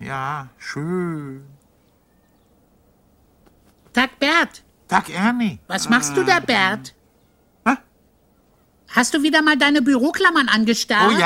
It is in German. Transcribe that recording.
Ja, schön. Tag, Bert. Tag, Ernie. Was machst du da, Bert? Hä? Hast du wieder mal deine Büroklammern angestarrt? Oh ja.